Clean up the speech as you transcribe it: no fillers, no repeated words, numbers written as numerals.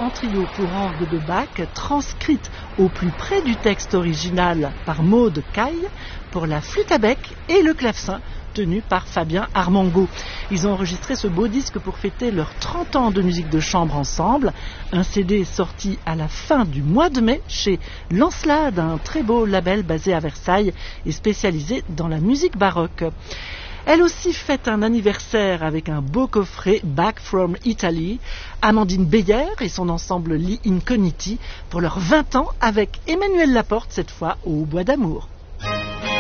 en trio pour orgue de Bach, transcrite au plus près du texte original par Maude Caille pour la flûte à bec et le clavecin, tenu par Fabien Armango. Ils ont enregistré ce beau disque pour fêter leurs 30 ans de musique de chambre ensemble. Un CD est sorti à la fin du mois de mai chez Lancelade, un très beau label basé à Versailles et spécialisé dans la musique baroque. Elle aussi fête un anniversaire avec un beau coffret Back from Italy. Amandine Beyer et son ensemble Li Incogniti pour leurs 20 ans avec Emmanuel Laporte, cette fois au Bois d'Amour.